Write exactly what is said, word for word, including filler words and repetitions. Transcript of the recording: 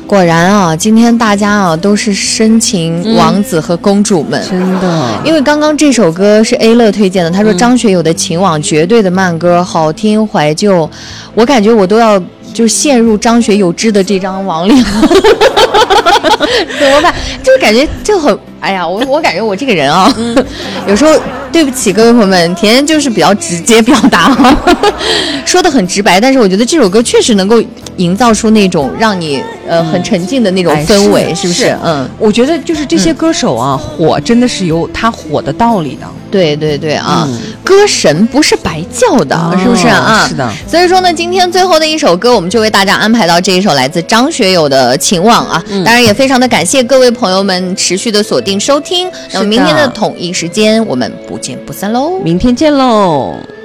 果然啊，今天大家啊都是深情王子和公主们， 嗯、真的。 因为刚刚这首歌是 A 乐推荐的，他说张学友的《情网》绝对的慢歌，好听怀旧，我感觉我都要就陷入张学友织的这张网里了。怎么办？就是感觉就很，哎呀，我我感觉我这个人啊，嗯、有时候对不起各位朋友们，甜甜就是比较直接表达哈，说的很直白，但是我觉得这首歌确实能够营造出那种让你呃很沉浸的那种氛围， 嗯、 是不是？ 是嗯， 我觉得就是这些歌手啊，嗯、火真的是有他火的道理的。 对对对啊，嗯、歌神不是白叫的，哦、是不是啊？ 是的。 所以说呢，今天最后的一首歌，我们就为大家安排到这一首来自张学友的《情网》啊。嗯、当然也非常的感谢各位朋友们持续的锁定收听。那么明天的统一时间，我们不见不散喽！ 明天见喽！